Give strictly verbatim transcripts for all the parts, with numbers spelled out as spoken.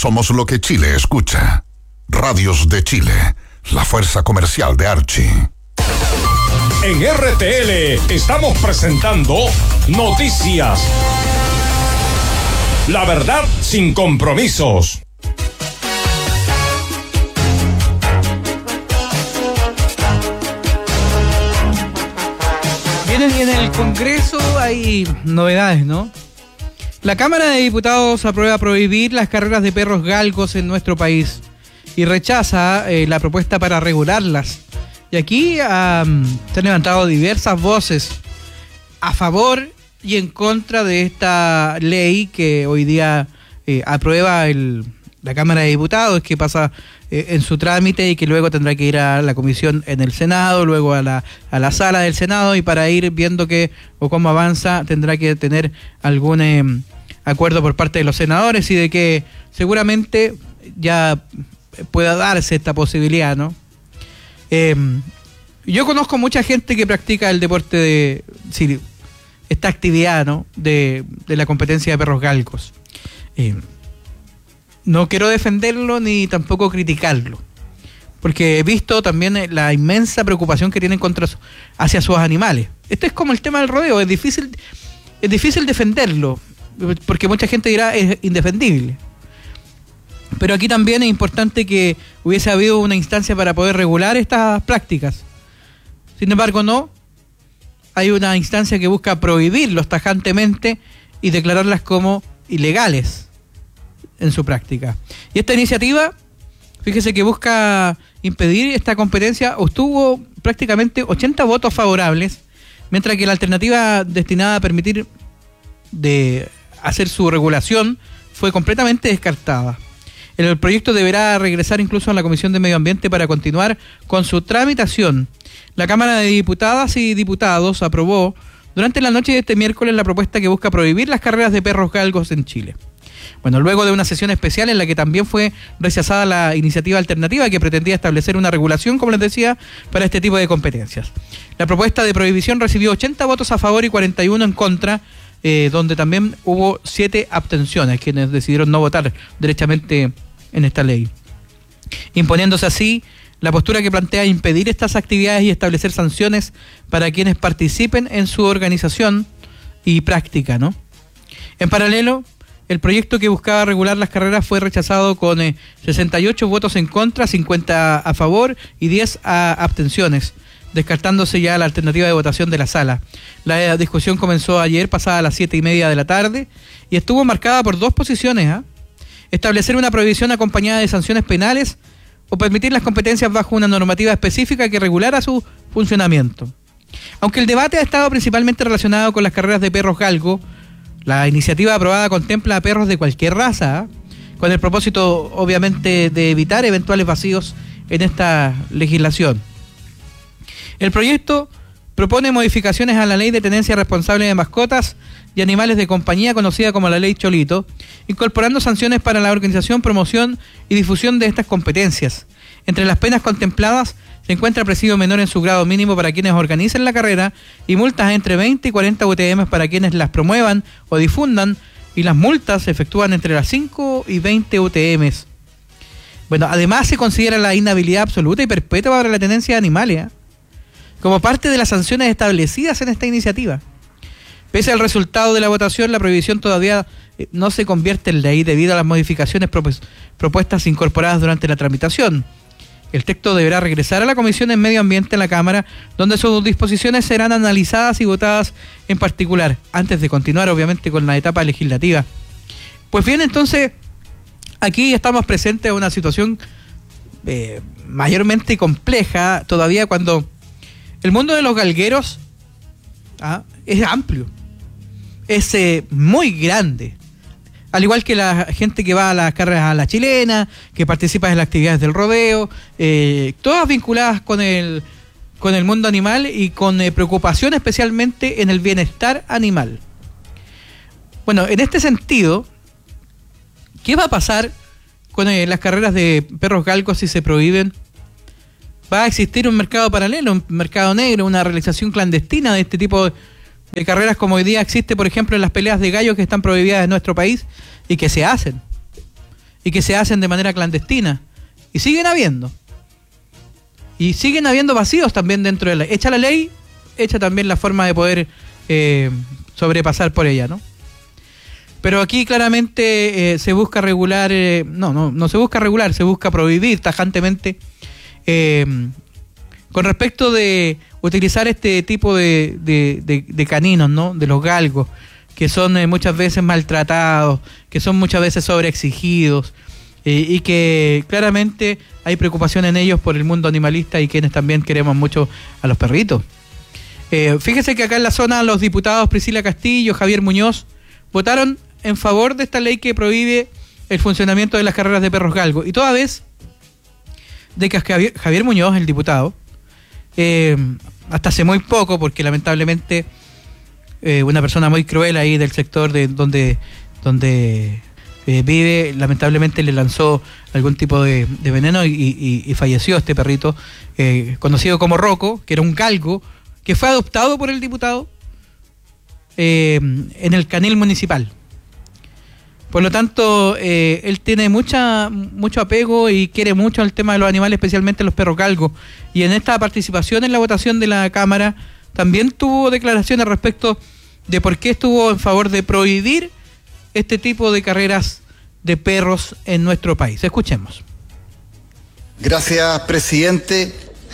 Somos lo que Chile escucha. Radios de Chile, la fuerza comercial de Archie. En R T L estamos presentando Noticias. La verdad sin compromisos. Bien, en el Congreso hay novedades, ¿no? La Cámara de Diputados aprueba prohibir las carreras de perros galgos en nuestro país y rechaza eh, la propuesta para regularlas. Y aquí um, se han levantado diversas voces a favor y en contra de esta ley que hoy día eh, aprueba el, la Cámara de Diputados, que pasa eh, en su trámite y que luego tendrá que ir a la comisión en el Senado, luego a la, a la sala del Senado, y para ir viendo qué o cómo avanza tendrá que tener algún eh, acuerdo por parte de los senadores, y de que seguramente ya pueda darse esta posibilidad, ¿no? Eh, yo conozco mucha gente que practica el deporte de... Sí, esta actividad, ¿no? de, de la competencia de perros galgos. Eh, no quiero defenderlo ni tampoco criticarlo, porque he visto también la inmensa preocupación que tienen contra su, hacia sus animales. Este es como el tema del rodeo, es difícil, es difícil defenderlo, porque mucha gente dirá es indefendible. Pero aquí también es importante que hubiese habido una instancia para poder regular estas prácticas. Sin embargo, no. Hay una instancia que busca prohibirlos tajantemente y declararlas como ilegales en su práctica. Y esta iniciativa, fíjese que busca impedir esta competencia, obtuvo prácticamente ochenta votos favorables, mientras que la alternativa destinada a permitir de hacer su regulación fue completamente descartada. El proyecto deberá regresar incluso a la Comisión de Medio Ambiente para continuar con su tramitación. La Cámara de Diputadas y Diputados aprobó durante la noche de este miércoles la propuesta que busca prohibir las carreras de perros galgos en Chile. Bueno, luego de una sesión especial en la que también fue rechazada la iniciativa alternativa que pretendía establecer una regulación, como les decía, para este tipo de competencias. La propuesta de prohibición recibió ochenta votos a favor y cuarenta y uno en contra, eh, donde también hubo siete abstenciones, quienes decidieron no votar derechamente en esta ley, imponiéndose así la postura que plantea impedir estas actividades y establecer sanciones para quienes participen en su organización y práctica, ¿no? En paralelo, el proyecto que buscaba regular las carreras fue rechazado con eh, sesenta y ocho votos en contra, cincuenta a favor y diez a abstenciones, descartándose ya la alternativa de votación de la sala. La discusión comenzó ayer pasada a las siete y media de la tarde y estuvo marcada por dos posiciones, ¿ah? ¿eh? Establecer una prohibición acompañada de sanciones penales o permitir las competencias bajo una normativa específica que regulara su funcionamiento. Aunque el debate ha estado principalmente relacionado con las carreras de perros galgo, la iniciativa aprobada contempla a perros de cualquier raza, ¿eh? con el propósito, obviamente, de evitar eventuales vacíos en esta legislación. El proyecto propone modificaciones a la Ley de Tenencia Responsable de Mascotas y Animales de Compañía, conocida como la Ley Cholito, incorporando sanciones para la organización, promoción y difusión de estas competencias. Entre las penas contempladas se encuentra presidio menor en su grado mínimo para quienes organicen la carrera y multas entre veinte y cuarenta U T M para quienes las promuevan o difundan, y las multas se efectúan entre las cinco y veinte U T M. Bueno, además se considera la inhabilidad absoluta y perpetua para la tenencia de animales, ¿eh? como parte de las sanciones establecidas en esta iniciativa. Pese al resultado de la votación, la prohibición todavía no se convierte en ley debido a las modificaciones propuestas incorporadas durante la tramitación. El texto deberá regresar a la Comisión de Medio Ambiente en la Cámara, donde sus disposiciones serán analizadas y votadas en particular, antes de continuar obviamente con la etapa legislativa. Pues bien, entonces, aquí estamos presentes a una situación eh, mayormente compleja todavía, cuando el mundo de los galgueros ¿ah? es amplio, es eh, muy grande. Al igual que la gente que va a las carreras a la chilena, que participa en las actividades del rodeo, eh, todas vinculadas con el, con el mundo animal y con eh, preocupación especialmente en el bienestar animal. Bueno, en este sentido, ¿qué va a pasar con eh, las carreras de perros galgos si se prohíben? Va a existir un mercado paralelo, un mercado negro, una realización clandestina de este tipo de, de carreras, como hoy día existe, por ejemplo, en las peleas de gallos que están prohibidas en nuestro país y que se hacen. y que se hacen de manera clandestina. Y siguen habiendo. Y siguen habiendo vacíos también dentro de la ley. Hecha la ley, hecha también la forma de poder eh, sobrepasar por ella, ¿no? Pero aquí claramente eh, se busca regular, eh, no, no, no se busca regular, se busca prohibir tajantemente eh, con respecto de utilizar este tipo de, de, de, de caninos, ¿no? De los galgos, que son eh, muchas veces maltratados, que son muchas veces sobreexigidos, eh, y que claramente hay preocupación en ellos por el mundo animalista y quienes también queremos mucho a los perritos. Eh, fíjese que acá en la zona los diputados Priscila Castillo, Javier Muñoz, votaron en favor de esta ley que prohíbe el funcionamiento de las carreras de perros galgos. Y toda vez de que Javier, Javier Muñoz, el diputado, eh, hasta hace muy poco, porque lamentablemente eh, una persona muy cruel ahí del sector de donde, donde eh, vive, lamentablemente le lanzó algún tipo de, de veneno y, y, y falleció este perrito, eh, conocido como Rocco, que era un galgo, que fue adoptado por el diputado eh, en el canil municipal. Por lo tanto, eh, él tiene mucha mucho apego y quiere mucho al tema de los animales, especialmente los perros galgos. Y en esta participación en la votación de la Cámara también tuvo declaraciones respecto de por qué estuvo en favor de prohibir este tipo de carreras de perros en nuestro país. Escuchemos. Gracias, presidente.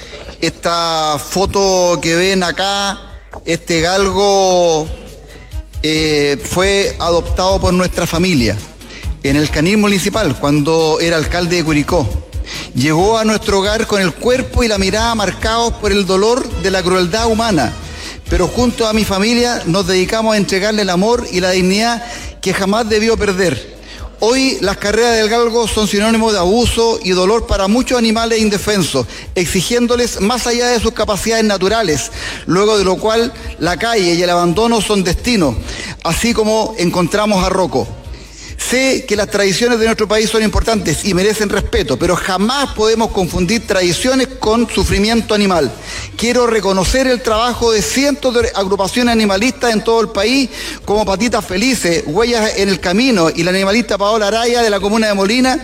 Esta foto que ven acá, este galgo eh, fue adoptado por nuestra familia en el canil municipal cuando era alcalde de Curicó. Llegó a nuestro hogar con el cuerpo y la mirada marcados por el dolor de la crueldad humana, pero junto a mi familia nos dedicamos a entregarle el amor y la dignidad que jamás debió perder. Hoy las carreras del galgo son sinónimo de abuso y dolor para muchos animales indefensos, exigiéndoles más allá de sus capacidades naturales, luego de lo cual la calle y el abandono son destino, así como encontramos a Rocco. Sé que las tradiciones de nuestro país son importantes y merecen respeto, pero jamás podemos confundir tradiciones con sufrimiento animal. Quiero reconocer el trabajo de cientos de agrupaciones animalistas en todo el país, como Patitas Felices, Huellas en el Camino y la animalista Paola Araya de la comuna de Molina.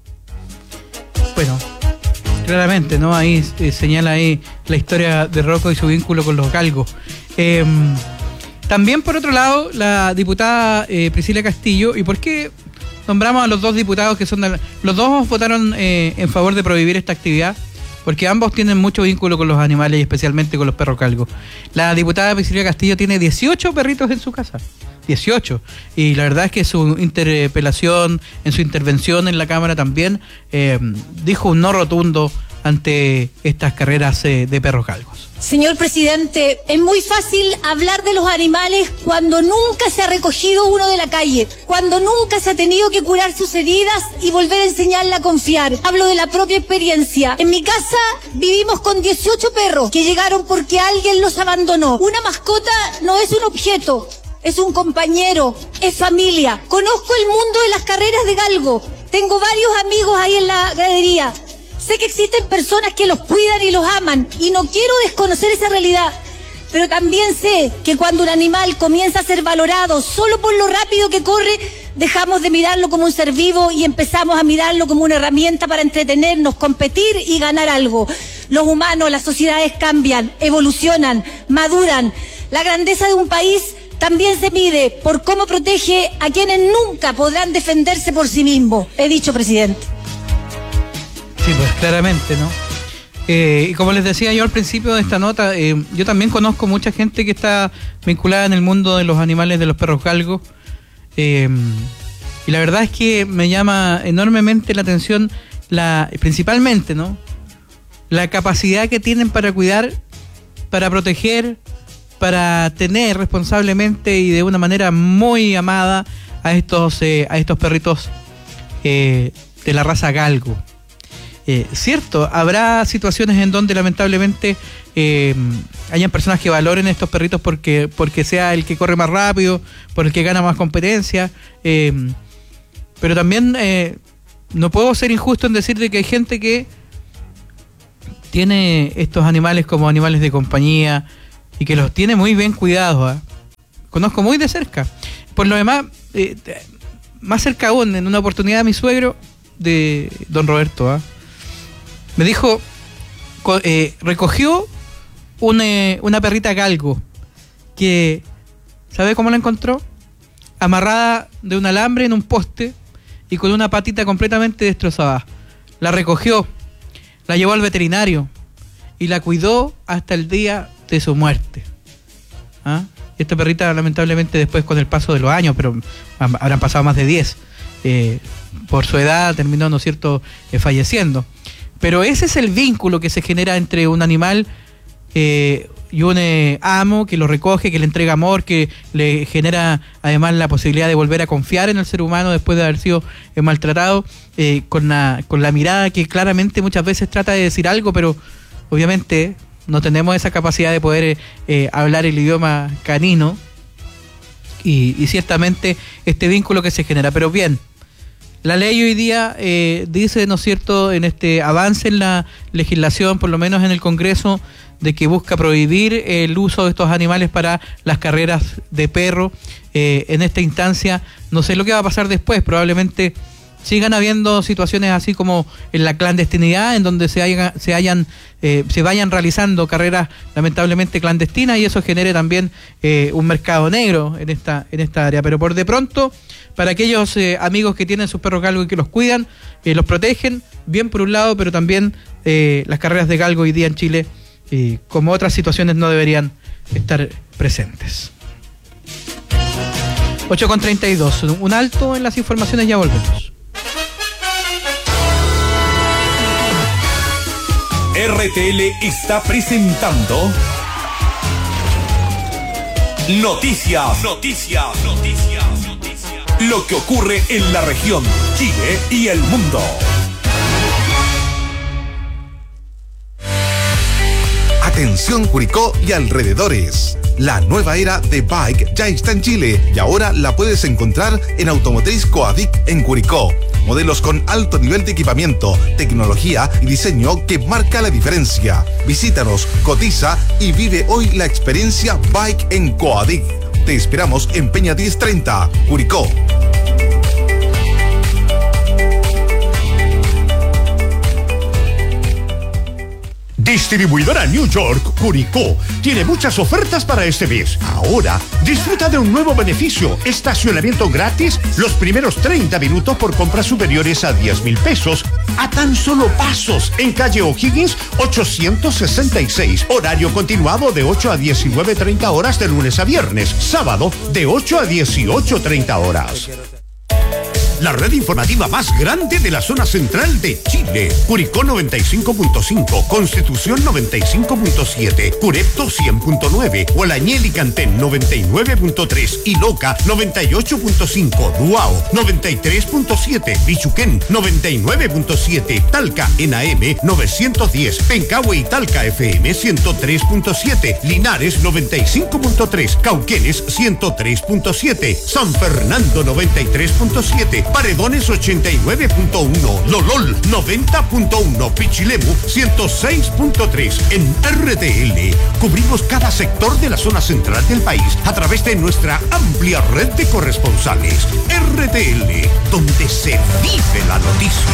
Bueno, claramente, ¿no? Ahí eh, señala ahí la historia de Rocco y su vínculo con los galgos. Eh, También, por otro lado, la diputada eh, Priscila Castillo, ¿y por qué nombramos a los dos diputados que son... De, los dos votaron eh, en favor de prohibir esta actividad? Porque ambos tienen mucho vínculo con los animales y especialmente con los perros galgos. La diputada Priscila Castillo tiene dieciocho perritos en su casa. dieciocho. Y la verdad es que su interpelación, en su intervención en la Cámara también, eh, dijo un no rotundo ante estas carreras eh, de perros galgos. Señor presidente, es muy fácil hablar de los animales cuando nunca se ha recogido uno de la calle, cuando nunca se ha tenido que curar sus heridas y volver a enseñarle a confiar. Hablo de la propia experiencia. En mi casa vivimos con dieciocho perros que llegaron porque alguien los abandonó. Una mascota no es un objeto, es un compañero, es familia. Conozco el mundo de las carreras de galgo. Tengo varios amigos ahí en la gradería. Sé que existen personas que los cuidan y los aman y no quiero desconocer esa realidad, pero también sé que cuando un animal comienza a ser valorado solo por lo rápido que corre, dejamos de mirarlo como un ser vivo y empezamos a mirarlo como una herramienta para entretenernos, competir y ganar algo. Los humanos, las sociedades cambian, evolucionan, maduran. La grandeza de un país también se mide por cómo protege a quienes nunca podrán defenderse por sí mismos. He dicho, presidente. Sí, pues claramente, ¿no? Eh, y como les decía yo al principio de esta nota, eh, yo también conozco mucha gente que está vinculada en el mundo de los animales, de los perros galgos, eh, y la verdad es que me llama enormemente la atención, la principalmente, ¿no? La capacidad que tienen para cuidar, para proteger, para tener responsablemente y de una manera muy amada a estos, eh, a estos perritos eh, de la raza galgo. Eh, cierto, habrá situaciones en donde lamentablemente eh, hayan personas que valoren estos perritos porque, porque sea el que corre más rápido, por el que gana más competencia, eh, pero también eh, no puedo ser injusto en decir de que hay gente que tiene estos animales como animales de compañía y que los tiene muy bien cuidados, ¿eh? Conozco muy de cerca. Por lo demás, eh, más cerca aún, en una oportunidad mi suegro de don Roberto, ¿eh? Me dijo, eh, recogió una, una perrita galgo que, ¿sabe cómo la encontró? Amarrada de un alambre en un poste y con una patita completamente destrozada. La recogió, la llevó al veterinario y la cuidó hasta el día de su muerte. ¿Ah? Esta perrita, lamentablemente, después con el paso de los años, pero habrán pasado más de diez, eh, por su edad terminó, ¿no es cierto?, eh, falleciendo. Pero ese es el vínculo que se genera entre un animal eh, y un eh, amo que lo recoge, que le entrega amor, que le genera además la posibilidad de volver a confiar en el ser humano después de haber sido eh, maltratado, eh, con, la, con la mirada que claramente muchas veces trata de decir algo, pero obviamente no tenemos esa capacidad de poder eh, hablar el idioma canino y, y ciertamente este vínculo que se genera. Pero bien, la ley hoy día eh, dice, ¿no es cierto?, en este avance en la legislación, por lo menos en el Congreso, de que busca prohibir el uso de estos animales para las carreras de perro. Eh, en esta instancia, no sé lo que va a pasar después, probablemente sigan habiendo situaciones así como en la clandestinidad, en donde se hayan, se hayan, eh, se vayan realizando carreras lamentablemente clandestinas y eso genere también eh, un mercado negro en esta, en esta área. Pero por de pronto, para aquellos eh, amigos que tienen sus perros galgo y que los cuidan, eh, los protegen, bien por un lado, pero también eh, las carreras de galgo hoy día en Chile, eh, como otras situaciones, no deberían estar presentes. ocho con treinta y dos, un alto en las informaciones, ya volvemos. R T L está presentando Noticias, Noticias, Noticias, Noticias. Lo que ocurre en la región, Chile y el mundo. Atención Curicó y alrededores. La nueva era de Bike ya está en Chile y ahora la puedes encontrar en Automotriz Coadic en Curicó. Modelos con alto nivel de equipamiento, tecnología y diseño que marca la diferencia. Visítanos, cotiza y vive hoy la experiencia Bike en Coadic. Te esperamos en Peña diez treinta, Curicó. Distribuidora New York, Curicó, tiene muchas ofertas para este mes. Ahora, disfruta de un nuevo beneficio, estacionamiento gratis los primeros treinta minutos por compras superiores a diez mil pesos, a tan solo pasos, en calle O'Higgins ochocientos sesenta y seis, horario continuado de ocho a diecinueve treinta horas de lunes a viernes, sábado de ocho a dieciocho treinta horas. La red informativa más grande de la zona central de Chile. Curicó noventa y cinco punto cinco, Constitución noventa y cinco punto siete, Curepto cien punto nueve, Hualañel y Cantén noventa y nueve punto tres y Loca noventa y ocho punto cinco, Duao noventa y tres punto siete, Bichuquén noventa y nueve punto siete, Talca en A M novecientos diez, Pencahue y Talca F M ciento tres punto siete, Linares noventa y cinco punto tres, Cauquenes ciento tres punto siete, San Fernando noventa y tres punto siete, Paredones ochenta y nueve punto uno, Lolol noventa punto uno, Pichilemu ciento seis punto tres. En R T L cubrimos cada sector de la zona central del país a través de nuestra amplia red de corresponsales. R T L, donde se vive la noticia.